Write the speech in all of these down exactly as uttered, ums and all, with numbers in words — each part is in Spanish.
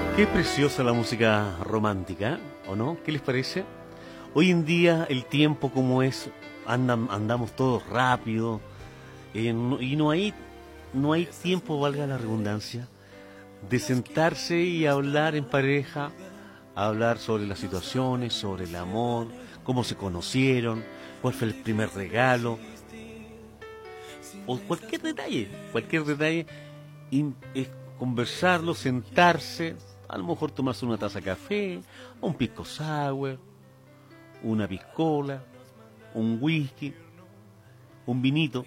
Qué preciosa la música romántica, ¿o no? ¿Qué les parece? Hoy en día el tiempo como es, andan, andamos todos rápido eh, no- y no hay, no hay tiempo, valga la redundancia, de sentarse y hablar en pareja, hablar sobre las situaciones, sobre el amor, cómo se conocieron, cuál fue el primer regalo, o cualquier detalle, cualquier detalle, y es conversarlo, sentarse, a lo mejor tomarse una taza de café, un pisco sour, una piscola, un whisky, un vinito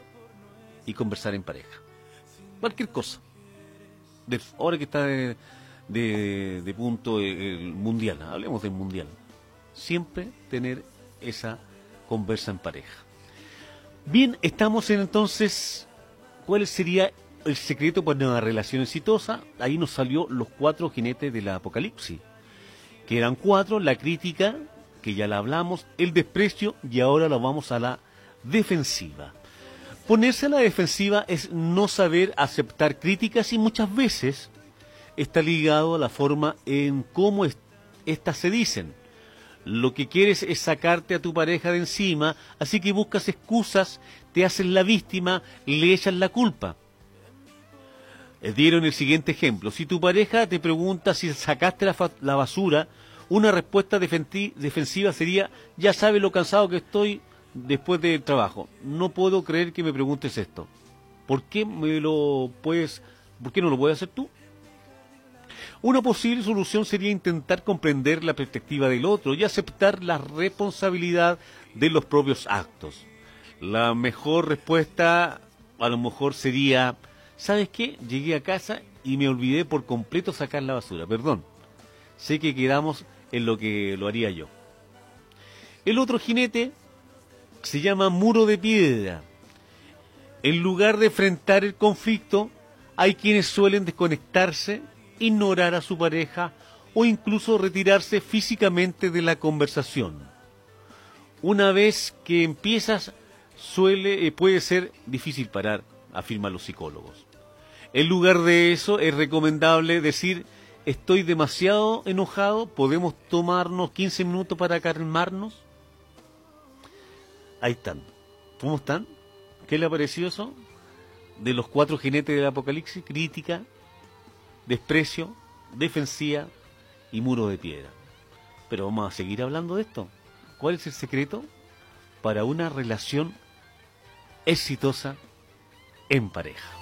y conversar en pareja. Cualquier cosa. De, ahora que está de, de, de punto el mundial, hablemos del mundial. Siempre tener esa conversa en pareja. Bien, estamos en entonces, ¿cuál sería el secreto para una relación exitosa? Ahí nos salió los cuatro jinetes del apocalipsis, que eran cuatro: la crítica, que ya la hablamos, el desprecio, y ahora lo vamos a la defensiva. Ponerse a la defensiva es no saber aceptar críticas y muchas veces está ligado a la forma en cómo es- estas se dicen. Lo que quieres es sacarte a tu pareja de encima, así que buscas excusas, te haces la víctima, le echas la culpa. Eh, Dieron el siguiente ejemplo: si tu pareja te pregunta si sacaste la, fa- la basura, una respuesta defenti- defensiva sería: ya sabes lo cansado que estoy después del trabajo, no puedo creer que me preguntes esto. ¿Por qué me lo puedes, por qué no lo puedes hacer tú? Una posible solución sería intentar comprender la perspectiva del otro y aceptar la responsabilidad de los propios actos. La mejor respuesta a lo mejor sería: ¿sabes qué? Llegué a casa y me olvidé por completo sacar la basura. Perdón, sé que quedamos en lo que lo haría yo. El otro jinete se llama muro de piedra. En lugar de enfrentar el conflicto, hay quienes suelen desconectarse, ignorar a su pareja o incluso retirarse físicamente de la conversación. Una vez que empiezas, suele, eh, puede ser difícil parar, afirman los psicólogos. En lugar de eso, es recomendable decir: estoy demasiado enojado, ¿podemos tomarnos quince minutos para calmarnos? Ahí están. ¿Cómo están? ¿Qué le ha parecido eso? De los cuatro jinetes del apocalipsis: crítica, desprecio, defensiva y muro de piedra. Pero vamos a seguir hablando de esto. ¿Cuál es el secreto para una relación exitosa en pareja?